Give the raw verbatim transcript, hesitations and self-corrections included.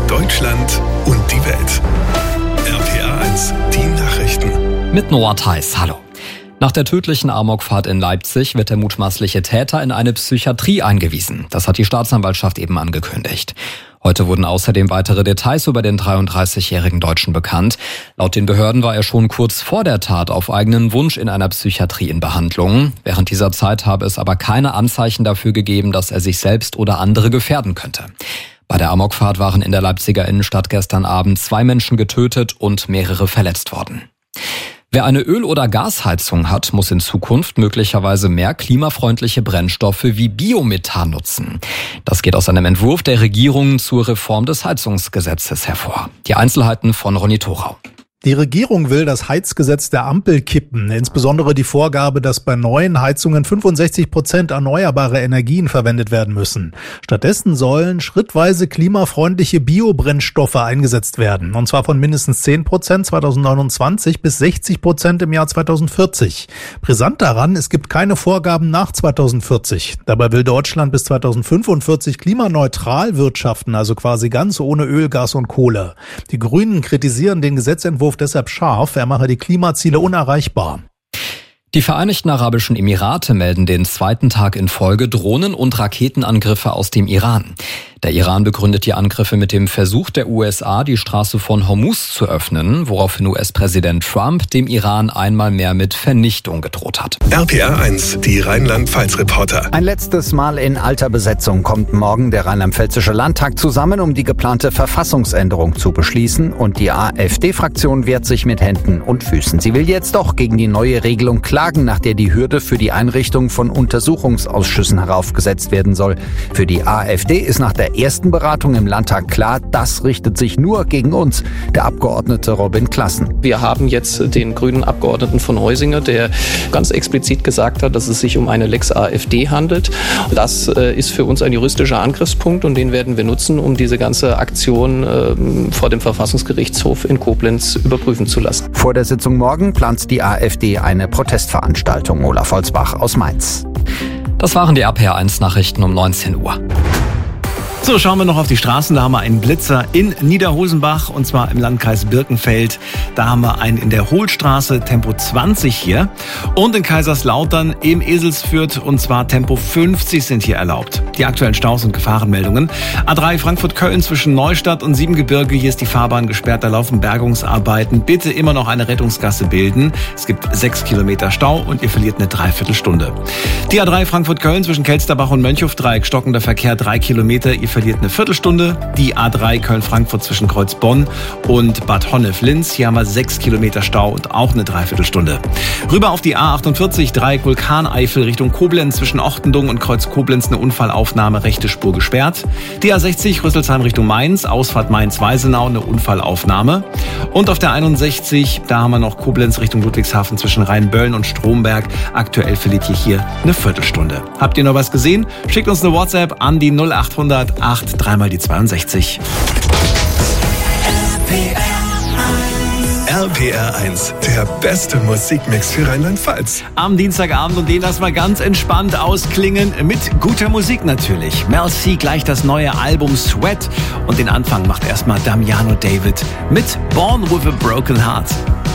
Deutschland und die Welt. R P R eins, die Nachrichten. Mit Noah Theis, hallo. Nach der tödlichen Amokfahrt in Leipzig wird der mutmaßliche Täter in eine Psychiatrie eingewiesen. Das hat die Staatsanwaltschaft eben angekündigt. Heute wurden außerdem weitere Details über den dreiunddreißigjährigen Deutschen bekannt. Laut den Behörden war er schon kurz vor der Tat auf eigenen Wunsch in einer Psychiatrie in Behandlung. Während dieser Zeit habe es aber keine Anzeichen dafür gegeben, dass er sich selbst oder andere gefährden könnte. Bei der Amokfahrt waren in der Leipziger Innenstadt gestern Abend zwei Menschen getötet und mehrere verletzt worden. Wer eine Öl- oder Gasheizung hat, muss in Zukunft möglicherweise mehr klimafreundliche Brennstoffe wie Biomethan nutzen. Das geht aus einem Entwurf der Regierung zur Reform des Heizungsgesetzes hervor. Die Einzelheiten von Ronny Thorau. Die Regierung will das Heizgesetz der Ampel kippen, insbesondere die Vorgabe, dass bei neuen Heizungen fünfundsechzig Prozent erneuerbare Energien verwendet werden müssen. Stattdessen sollen schrittweise klimafreundliche Biobrennstoffe eingesetzt werden, und zwar von mindestens zehn Prozent zweitausendneunundzwanzig bis sechzig Prozent im Jahr zweitausendvierzig. Brisant daran, es gibt keine Vorgaben nach zweitausendvierzig. Dabei will Deutschland bis zweitausendfünfundvierzig klimaneutral wirtschaften, also quasi ganz ohne Öl, Gas und Kohle. Die Grünen kritisieren den Gesetzentwurf deshalb scharf, er mache die Klimaziele unerreichbar. Die Vereinigten Arabischen Emirate melden den zweiten Tag in Folge Drohnen- und Raketenangriffe aus dem Iran. Der Iran begründet die Angriffe mit dem Versuch der U S A, die Straße von Hormuz zu öffnen, woraufhin U S-Präsident Trump dem Iran einmal mehr mit Vernichtung gedroht hat. R P R eins, die Rheinland-Pfalz-Reporter. Ein letztes Mal in alter Besetzung kommt morgen der Rheinland-Pfälzische Landtag zusammen, um die geplante Verfassungsänderung zu beschließen. Und die AfD-Fraktion wehrt sich mit Händen und Füßen. Sie will jetzt doch gegen die neue Regelung klagen, nach der die Hürde für die Einrichtung von Untersuchungsausschüssen heraufgesetzt werden soll. Für die AfD ist nach der ersten Beratung im Landtag klar, das richtet sich nur gegen uns, der Abgeordnete Robin Klassen. Wir haben jetzt den grünen Abgeordneten von Heusinger, der ganz explizit gesagt hat, dass es sich um eine Lex AfD handelt. Das ist für uns ein juristischer Angriffspunkt und den werden wir nutzen, um diese ganze Aktion vor dem Verfassungsgerichtshof in Koblenz überprüfen zu lassen. Vor der Sitzung morgen plant die AfD eine Protestveranstaltung. Olaf Holzbach aus Mainz. Das waren die R P R eins Nachrichten um neunzehn Uhr. So, schauen wir noch auf die Straßen. Da haben wir einen Blitzer in Niederhosenbach, und zwar im Landkreis Birkenfeld. Da haben wir einen in der Hohlstraße, Tempo zwanzig hier. Und in Kaiserslautern im Eselsfürth, und zwar Tempo fünfzig sind hier erlaubt. Die aktuellen Staus und Gefahrenmeldungen. A drei Frankfurt-Köln zwischen Neustadt und Siebengebirge. Hier ist die Fahrbahn gesperrt, da laufen Bergungsarbeiten. Bitte immer noch eine Rettungsgasse bilden. Es gibt sechs Kilometer Stau und ihr verliert eine Dreiviertelstunde. Die A drei Frankfurt-Köln zwischen Kelsterbach und Mönchhofdreieck, stockender Verkehr, drei Kilometer. Ihr verliert eine Viertelstunde. Die A drei Köln-Frankfurt zwischen Kreuzbonn und Bad Honnef-Linz. Hier haben wir sechs Kilometer Stau und auch eine Dreiviertelstunde. Rüber auf die A achtundvierzig, Dreieck Vulkaneifel Richtung Koblenz zwischen Ochtendung und Kreuz Koblenz, eine Unfallaufnahme, rechte Spur gesperrt. Die A sechzig Rüsselsheim Richtung Mainz, Ausfahrt Mainz-Weisenau, eine Unfallaufnahme. Und auf der einundsechzig, da haben wir noch Koblenz Richtung Ludwigshafen zwischen Rheinböllen und Stromberg. Aktuell verliert ihr hier eine Viertelstunde. Habt ihr noch was gesehen? Schickt uns eine WhatsApp an die null achthundert acht drei mal die zweiundsechzig. R P R eins, der beste Musikmix für Rheinland-Pfalz. Am Dienstagabend, und den lassen wir ganz entspannt ausklingen, mit guter Musik natürlich. Mel C, gleich das neue Album Sweat, und den Anfang macht erstmal Damiano David mit Born with a Broken Heart.